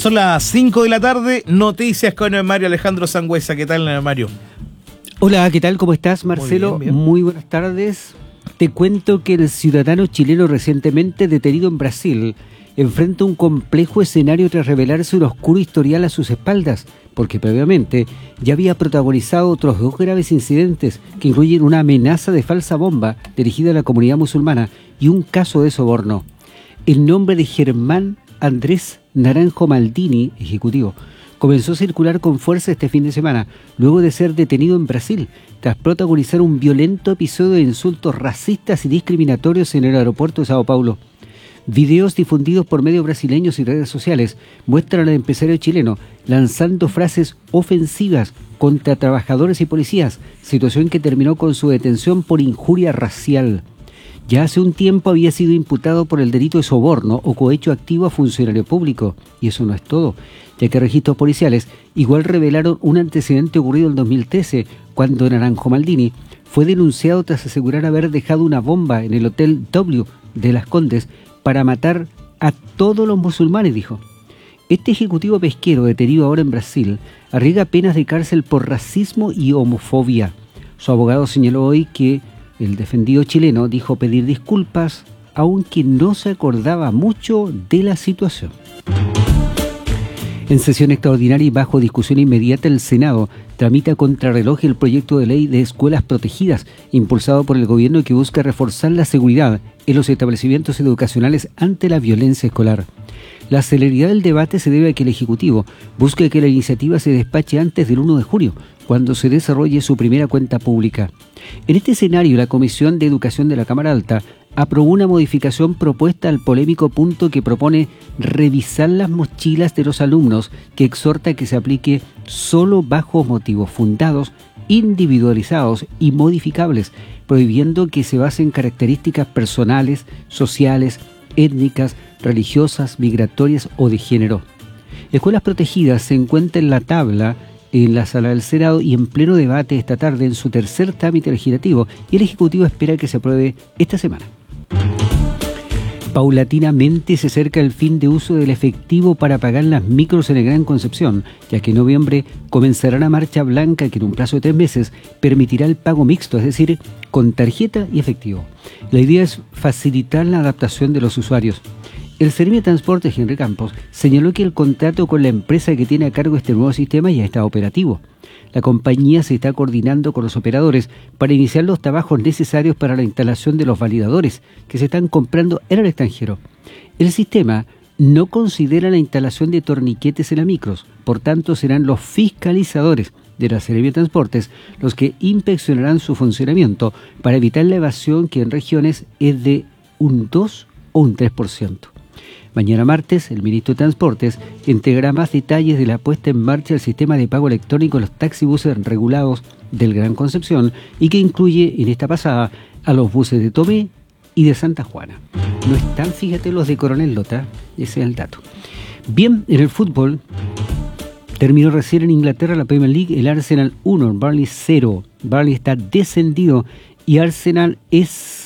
Son las 5 de la tarde, noticias con el Mario Alejandro Sangüesa. ¿Qué tal, Mario? Hola, ¿qué tal? ¿Cómo estás, Marcelo? Muy bien, bien. Muy buenas tardes. Te cuento que el ciudadano chileno recientemente detenido en Brasil enfrenta un complejo escenario tras revelarse un oscuro historial a sus espaldas, porque previamente ya había protagonizado otros 2 graves incidentes que incluyen una amenaza de falsa bomba dirigida a la comunidad musulmana y un caso de soborno. El nombre de Germán Andrés Naranjo Maldini, ejecutivo, comenzó a circular con fuerza este fin de semana, luego de ser detenido en Brasil, tras protagonizar un violento episodio de insultos racistas y discriminatorios en el aeropuerto de Sao Paulo. Videos difundidos por medios brasileños y redes sociales muestran al empresario chileno lanzando frases ofensivas contra trabajadores y policías, situación que terminó con su detención por injuria racial. Ya hace un tiempo había sido imputado por el delito de soborno o cohecho activo a funcionario público. Y eso no es todo, ya que registros policiales igual revelaron un antecedente ocurrido en 2013, cuando Naranjo Maldini fue denunciado tras asegurar haber dejado una bomba en el Hotel W de Las Condes para matar a todos los musulmanes, dijo. Este ejecutivo pesquero, detenido ahora en Brasil, arriesga penas de cárcel por racismo y homofobia. Su abogado señaló hoy que el defendido chileno dijo pedir disculpas, aunque no se acordaba mucho de la situación. En sesión extraordinaria y bajo discusión inmediata, el Senado tramita a contrarreloj el proyecto de ley de escuelas protegidas, impulsado por el gobierno, que busca reforzar la seguridad en los establecimientos educacionales ante la violencia escolar. La celeridad del debate se debe a que el Ejecutivo busca que la iniciativa se despache antes del 1 de junio, cuando se desarrolle su primera cuenta pública. En este escenario, la Comisión de Educación de la Cámara Alta aprobó una modificación propuesta al polémico punto que propone revisar las mochilas de los alumnos, que exhorta a que se aplique solo bajo motivos fundados, individualizados y modificables, prohibiendo que se basen en características personales, sociales, étnicas, religiosas, migratorias o de género. Escuelas protegidas se encuentra en la tabla en la sala del Senado y en pleno debate esta tarde en su tercer trámite legislativo, y el Ejecutivo espera que se apruebe esta semana. Paulatinamente se acerca el fin de uso del efectivo para pagar las micros en el Gran Concepción, ya que en noviembre comenzará la marcha blanca que en un plazo de 3 meses permitirá el pago mixto, es decir, con tarjeta y efectivo. La idea es facilitar la adaptación de los usuarios. El Seremi de Transporte, Henry Campos, señaló que el contrato con la empresa que tiene a cargo este nuevo sistema ya está operativo. La compañía se está coordinando con los operadores para iniciar los trabajos necesarios para la instalación de los validadores que se están comprando en el extranjero. El sistema no considera la instalación de torniquetes en las micros, por tanto serán los fiscalizadores de la Seremi de Transportes los que inspeccionarán su funcionamiento para evitar la evasión, que en regiones es de un 2 o un 3%. Mañana martes, el ministro de Transportes entregará más detalles de la puesta en marcha del sistema de pago electrónico en los taxibuses regulados del Gran Concepción, y que incluye en esta pasada a los buses de Tomé y de Santa Juana. No están, fíjate, los de Coronel Lota, ese es el dato. Bien, en el fútbol, terminó recién en Inglaterra la Premier League, el Arsenal 1, Burnley 0. Burnley está descendido y Arsenal es